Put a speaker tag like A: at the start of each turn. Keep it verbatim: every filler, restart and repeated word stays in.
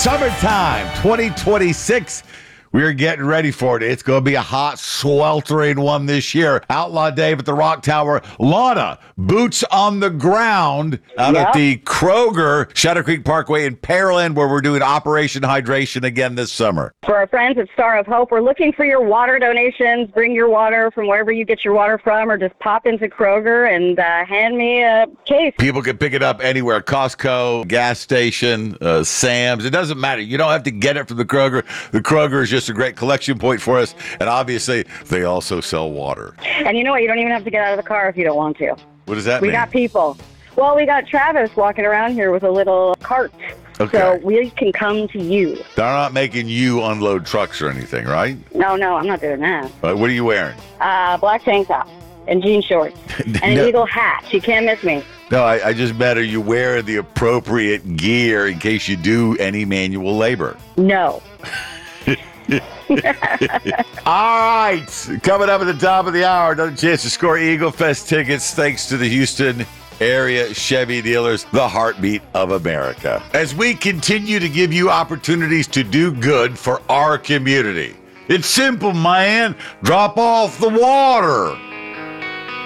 A: Summertime twenty twenty-six. We're getting ready for it. It's going to be a hot, sweltering one this year. Outlaw Dave at the Rock Tower. Lana, boots on the ground out
B: Yep.
A: at the Kroger, Shadow Creek Parkway in Pearland, where we're doing Operation Hydration again this summer.
B: For our friends at Star of Hope, we're looking for your water donations. Bring your water from wherever you get your water from, or just pop into Kroger and uh, hand me a case.
A: People can pick it up anywhere. Costco, gas station, uh, Sam's. It doesn't matter. You don't have to get it from the Kroger. The Kroger is just a great collection point for us. And obviously, they also sell water.
B: And you know what? You don't even have to get out of the car if you don't want to.
A: What does that
B: We
A: mean?
B: got people. Well, we got Travis walking around here with a little cart.
A: Okay.
B: So we can come to you.
A: They're not making you unload trucks or anything, right?
B: No, no, I'm not doing that.
A: Uh, what are you wearing?
B: Uh, black tank top and jean shorts and an
A: No.
B: eagle hat. You can't miss me.
A: No, I, I just meant, are you wearing the appropriate gear in case you do any manual labor?
B: No.
A: All right. Coming up at the top of the hour, another chance to score Eagle Fest tickets thanks to the Houston area Chevy dealers, the heartbeat of America. As we continue to give you opportunities to do good for our community. It's simple, man. Drop off the water.